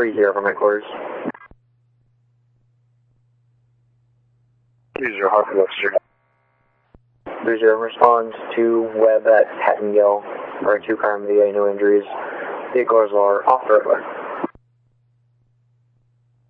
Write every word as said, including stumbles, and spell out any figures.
three zero from headquarters. three zero, Hartford officer. three zero responds to Webb at Hattongill, or two crime V A, no injuries. Vehicles are off the roadway.